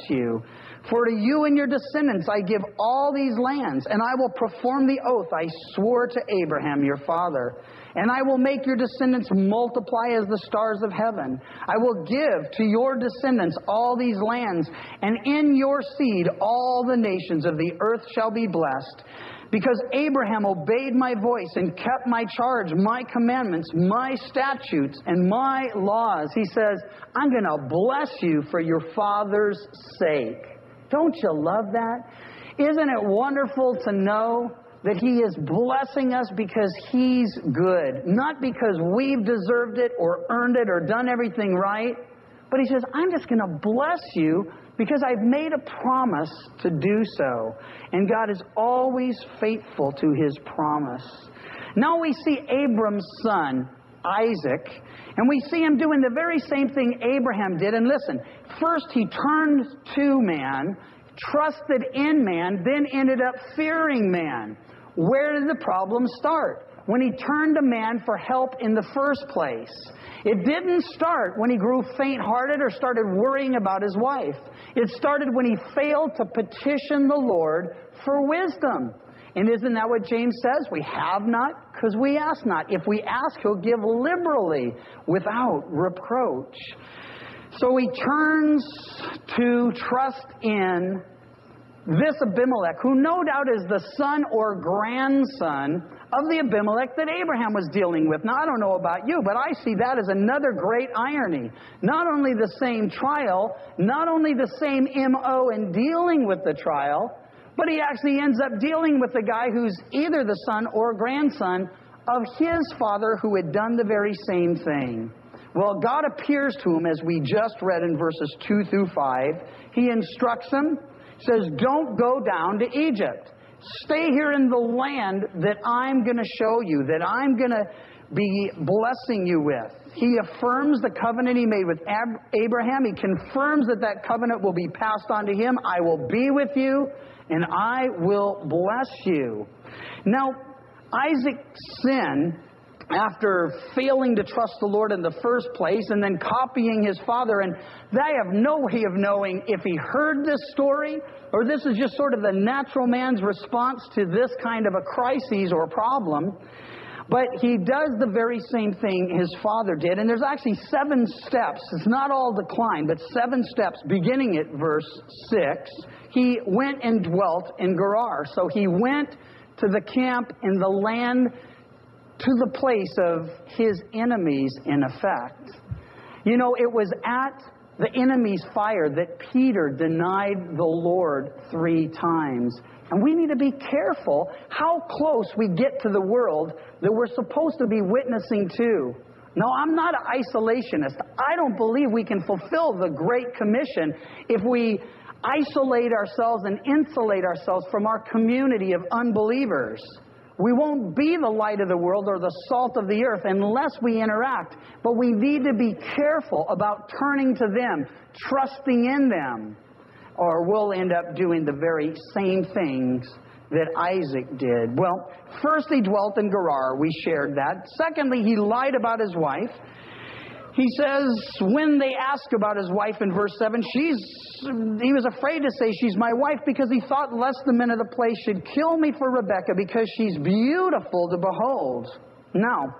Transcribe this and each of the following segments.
you. For to you and your descendants I give all these lands, and I will perform the oath I swore to Abraham your father. And I will make your descendants multiply as the stars of heaven. I will give to your descendants all these lands, and in your seed all the nations of the earth shall be blessed. Because Abraham obeyed my voice and kept my charge, my commandments, my statutes, and my laws. He says, I'm going to bless you for your father's sake. Don't you love that? Isn't it wonderful to know that He is blessing us because He's good? Not because we've deserved it or earned it or done everything right. But He says, I'm just going to bless you because I've made a promise to do so. And God is always faithful to His promise. Now we see Abram's son, Isaac, and we see him doing the very same thing Abraham did. And listen, first he turned to man, trusted in man, then ended up fearing man. Where did the problem start? When he turned to man for help in the first place. It didn't start when he grew faint-hearted or started worrying about his wife. It started when he failed to petition the Lord for wisdom. And isn't that what James says? We have not because we ask not. If we ask, He'll give liberally without reproach. So he turns to trust in this Abimelech, who no doubt is the son or grandson of the Abimelech that Abraham was dealing with. Now, I don't know about you, but I see that as another great irony. Not only the same trial, not only the same M.O. in dealing with the trial, but he actually ends up dealing with the guy who's either the son or grandson of his father who had done the very same thing. Well, God appears to him, as we just read in verses 2 through 5. He instructs him, says, don't go down to Egypt. Stay here in the land that I'm going to show you, that I'm going to be blessing you with. He affirms the covenant He made with Abraham. He confirms that that covenant will be passed on to him. I will be with you, and I will bless you. Now, Isaac's sin, after failing to trust the Lord in the first place and then copying his father, and they have no way of knowing if he heard this story or this is just sort of the natural man's response to this kind of a crisis or problem. But he does the very same thing his father did. And there's actually 7 steps. It's not all decline, but 7 steps beginning at verse 6. He went and dwelt in Gerar. So he went to the camp in the land, to the place of his enemies, in effect. You know, it was at the enemy's fire that Peter denied the Lord 3 times. And we need to be careful how close we get to the world that we're supposed to be witnessing to. No, I'm not an isolationist. I don't believe we can fulfill the Great Commission if we isolate ourselves and insulate ourselves from our community of unbelievers. We won't be the light of the world or the salt of the earth unless we interact. But we need to be careful about turning to them, trusting in them, or we'll end up doing the very same things that Isaac did. Well, first he dwelt in Gerar. We shared that. Secondly, he lied about his wife. He says, when they ask about his wife in verse 7, he was afraid to say she's my wife because he thought lest the men of the place should kill me for Rebekah because she's beautiful to behold. Now,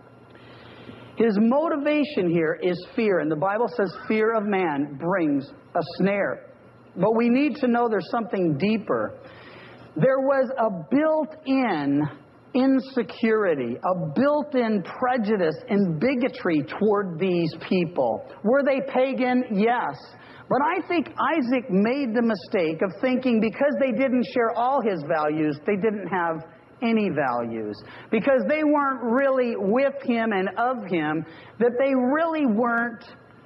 his motivation here is fear. And the Bible says fear of man brings a snare. But we need to know there's something deeper. There was a built-in insecurity, a built-in prejudice and bigotry toward these people. Were they pagan? Yes. But I think Isaac made the mistake of thinking because they didn't share all his values, they didn't have any values. Because they weren't really with him and of him, that they really weren't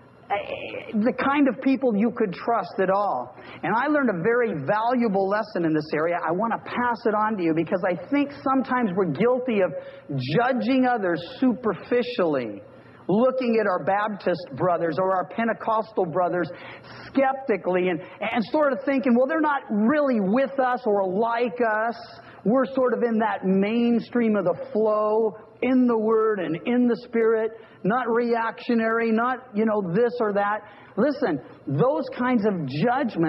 the kind of people you could trust at all. And I learned a very valuable lesson in this area. I want to pass it on to you because I think sometimes we're guilty of judging others superficially, looking at our Baptist brothers or our Pentecostal brothers skeptically and sort of thinking, well, they're not really with us or like us. We're sort of in that mainstream of the flow, in the Word and in the Spirit, not reactionary, not, this or that. Listen, those kinds of judgments